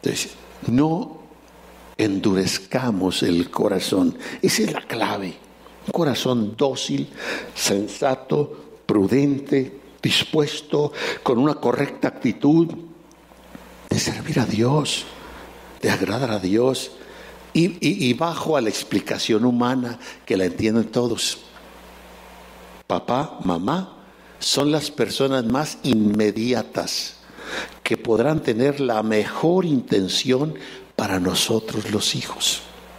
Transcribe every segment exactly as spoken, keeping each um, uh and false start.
Entonces, no endurezcamos el corazón. Esa es la clave. Un corazón dócil, sensato, prudente, dispuesto, con una correcta actitud de servir a Dios, de agradar a Dios, y, y, y bajo a la explicación humana que la entienden todos. Papá, mamá son las personas más inmediatas que podrán tener la mejor intención para nosotros los hijos.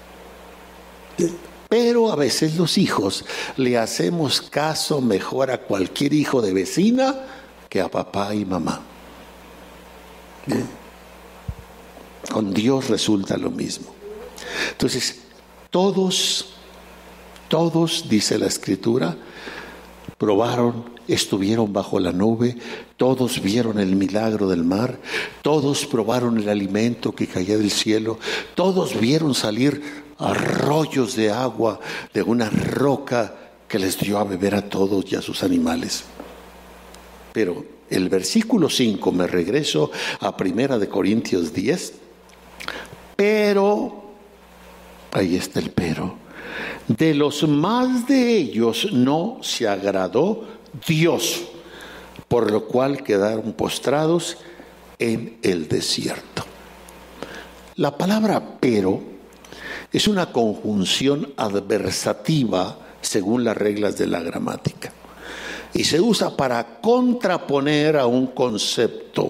Pero a veces los hijos le hacemos caso mejor a cualquier hijo de vecina que a papá y mamá. ¿Bien? Con Dios resulta lo mismo. Entonces, todos, todos, dice la Escritura, probaron, estuvieron bajo la nube, todos vieron el milagro del mar, todos probaron el alimento que caía del cielo, todos vieron salir arroyos de agua de una roca que les dio a beber a todos y a sus animales. Pero el versículo cinco, me regreso a Primera de Corintios diez, pero, ahí está el pero, de los más de ellos no se agradó Dios, por lo cual quedaron postrados en el desierto. La palabra pero es una conjunción adversativa según las reglas de la gramática y se usa para contraponer a un concepto.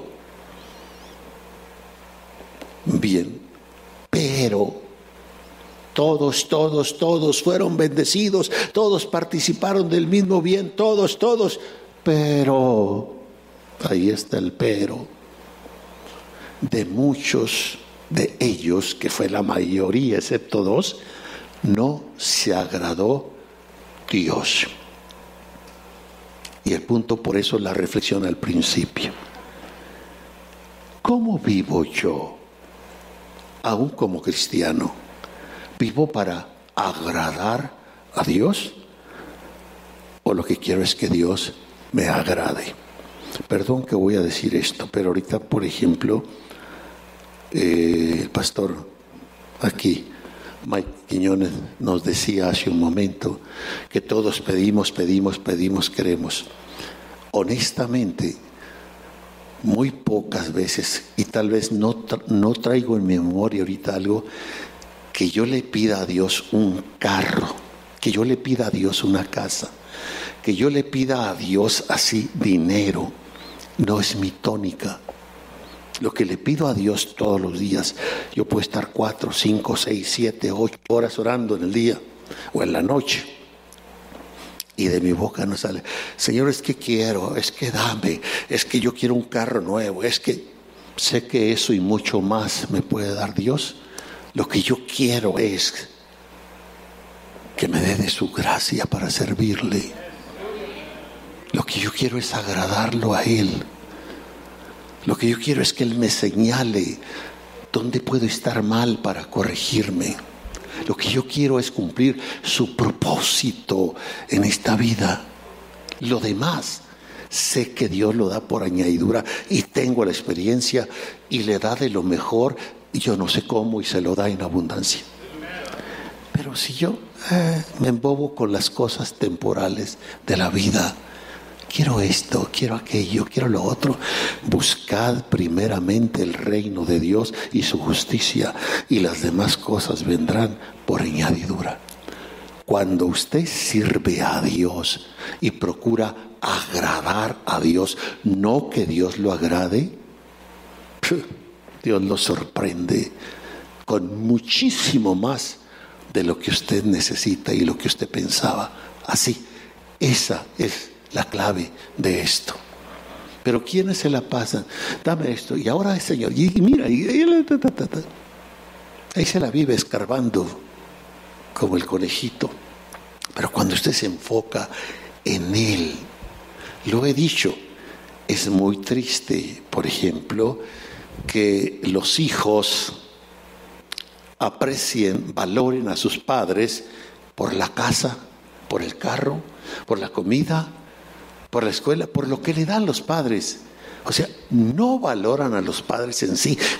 Bien, pero todos, todos, todos fueron bendecidos, todos participaron del mismo bien, todos, todos, pero, ahí está el pero, de muchos de ellos, que fue la mayoría excepto dos, no se agradó Dios. Y el punto, por eso la reflexión al principio. ¿Cómo vivo yo, aún como cristiano? ¿Vivo para agradar a Dios? ¿O lo que quiero es que Dios me agrade? Perdón que voy a decir esto, pero ahorita, por ejemplo, eh, el pastor aquí, Mike Quiñones, nos decía hace un momento que todos pedimos, pedimos, pedimos, queremos. Honestamente, muy pocas veces, y tal vez no, tra- no traigo en mi memoria ahorita algo, que yo le pida a Dios un carro, que yo le pida a Dios una casa, que yo le pida a Dios así dinero. No es mi tónica. Lo que le pido a Dios todos los días, yo puedo estar cuatro, cinco, seis, siete, ocho horas orando en el día o en la noche, y de mi boca no sale, Señor, es que quiero, es que dame, es que yo quiero un carro nuevo, es que sé que eso y mucho más me puede dar Dios. Lo que yo quiero es que me dé de su gracia para servirle. Lo que yo quiero es agradarlo a Él. Lo que yo quiero es que Él me señale dónde puedo estar mal para corregirme. Lo que yo quiero es cumplir su propósito en esta vida. Lo demás, sé que Dios lo da por añadidura y tengo la experiencia y le da de lo mejor. Y yo no sé cómo y se lo da en abundancia. Pero si yo eh, me embobo con las cosas temporales de la vida, quiero esto, quiero aquello, quiero lo otro, buscad primeramente el reino de Dios y su justicia, y las demás cosas vendrán por añadidura. Cuando usted sirve a Dios y procura agradar a Dios, no que Dios lo agrade, Dios lo sorprende con muchísimo más de lo que usted necesita y lo que usted pensaba. Así, esa es la clave de esto. Pero ¿quiénes se la pasan? Dame esto, y ahora Señor, y, y mira, y, y, ta, ta, ta, ta. Ahí se la vive escarbando como el conejito. Pero cuando usted se enfoca en Él, lo he dicho, es muy triste, por ejemplo, que los hijos aprecien, valoren a sus padres por la casa, por el carro, por la comida, por la escuela, por lo que le dan los padres. O sea, no valoran a los padres en sí,